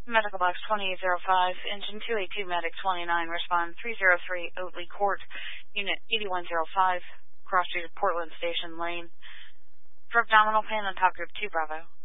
Medical Box 2805, Engine 282, Medic 29, respond 303, Oatley Court, Unit 8105, Cross Street, Portland Station Lane. For abdominal pain on top group 2 Bravo.